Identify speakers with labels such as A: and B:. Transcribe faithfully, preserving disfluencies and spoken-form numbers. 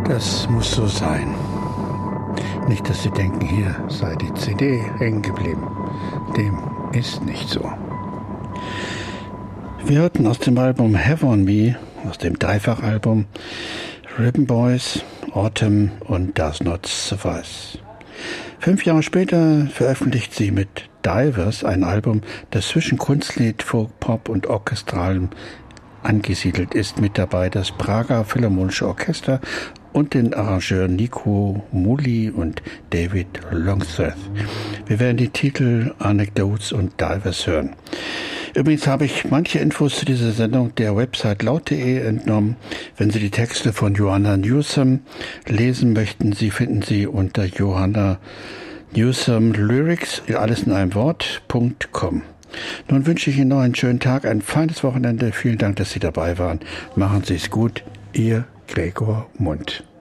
A: Das muss so sein. Nicht, dass Sie denken, hier sei die C D hängen geblieben. Dem ist nicht so. Wir hörten aus dem Album Have on Me, aus dem Dreifachalbum Ribbon Boys, Autumn und Does Not Suffice. Fünf Jahre später veröffentlicht sie mit Divers ein Album, das zwischen Kunstlied, Folk, Pop und Orchestralem angesiedelt ist. Mit dabei das Prager Philharmonische Orchester und den Arrangeuren Nico Muhly und David Longstreth. Wir werden die Titel Anecdotes und Divers hören. Übrigens habe ich manche Infos zu dieser Sendung der Website laut punkt de entnommen. Wenn Sie die Texte von Johanna Newsom lesen möchten, Sie finden sie unter Johanna Newsom Lyrics, alles in einem Wort, .com. Nun wünsche ich Ihnen noch einen schönen Tag, ein feines Wochenende. Vielen Dank, dass Sie dabei waren. Machen Sie es gut. Ihr Gregor Mund.